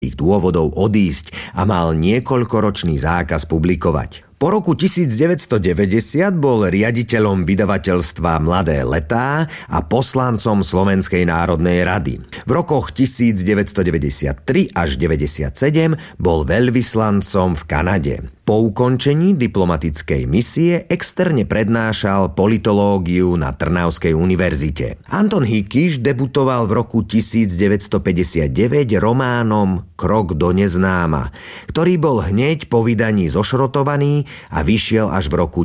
dôvodov odísť a mal niekoľkoročný zákaz publikovať. Po roku 1990 bol riaditeľom vydavateľstva Mladé letá a poslancom Slovenskej národnej rady. V rokoch 1993 až 1997 bol veľvyslancom v Kanade. Po ukončení diplomatickej misie externe prednášal politológiu na Trnavskej univerzite. Anton Hikiš debutoval v roku 1959 románom Krok do neznáma, ktorý bol hneď po vydaní zošrotovaný a vyšiel až v roku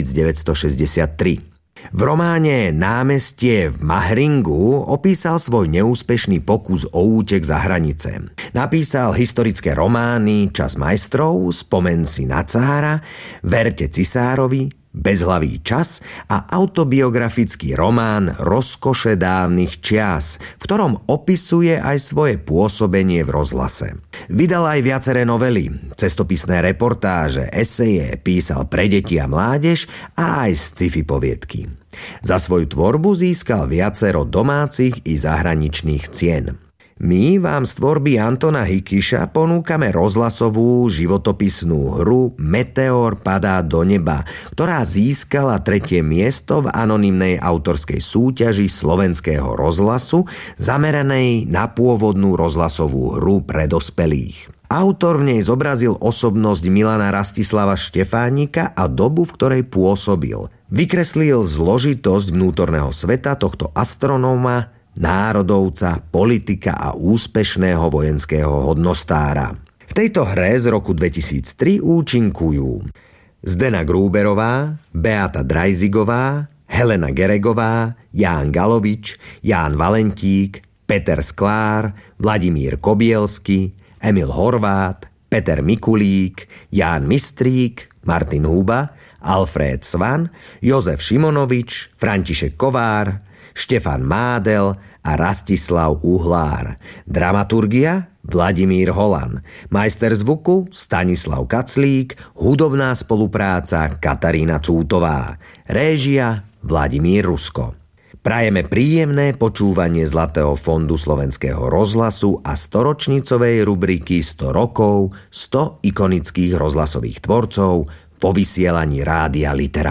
1963. V románe Námestie v Mahringu opísal svoj neúspešný pokus o útek za hranice. Napísal historické romány Čas majstrov, Spomen si na cára, Verte cisárovi, Bezhlavý čas a autobiografický román Rozkoše dávnych čias, v ktorom opisuje aj svoje pôsobenie v rozhlase. Vydal aj viaceré novely, cestopisné reportáže, eseje, písal pre deti a mládež a aj sci-fi poviedky. Za svoju tvorbu získal viacero domácich i zahraničných cien. My vám z tvorby Antona Hikiša ponúkame rozhlasovú životopisnú hru Meteor padá do neba, ktorá získala 3. miesto v anonymnej autorskej súťaži Slovenského rozhlasu zameranej na pôvodnú rozhlasovú hru pre dospelých. Autor v nej zobrazil osobnosť Milana Rastislava Štefánika a dobu, v ktorej pôsobil. Vykreslil zložitosť vnútorného sveta tohto astronóma, národovca, politika a úspešného vojenského hodnostára. V tejto hre z roku 2003 účinkujú Zdena Grúberová, Beata Drajzigová, Helena Geregová, Ján Galovič, Ján Valentík, Peter Sklár, Vladimír Kobielsky, Emil Horvát, Peter Mikulík, Ján Mistrík, Martin Huba, Alfred Svan, Jozef Šimonovič, František Kovár, Štefan Mádel a Rastislav Uhlár. Dramaturgia Vladimír Holan. Majster zvuku Stanislav Kaclík. Hudobná spolupráca Katarína Cútová. Réžia Vladimír Rusko. Prajeme príjemné počúvanie Zlatého fondu Slovenského rozhlasu a storočnicovej rubriky 100 rokov 100 ikonických rozhlasových tvorcov vo vysielaní Rádia Litera.